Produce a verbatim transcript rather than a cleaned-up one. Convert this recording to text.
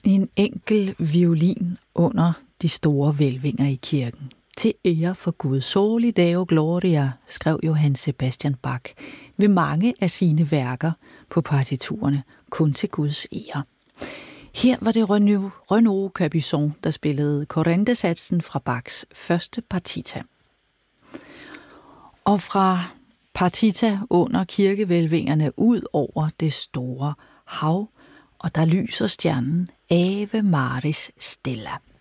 En enkel violin under de store hvælvinger i kirken. Til ære for Gud, soli Deo gloria, skrev Johann Sebastian Bach ved mange af sine værker på partiturerne, kun til Guds ære. Her var det Renaud, Renaud Capuçon, der spillede Corrente-satsen fra Bachs første partita. Og fra partita under kirkevælvingerne ud over det store hav, og der lyser stjernen Ave Maris Stella.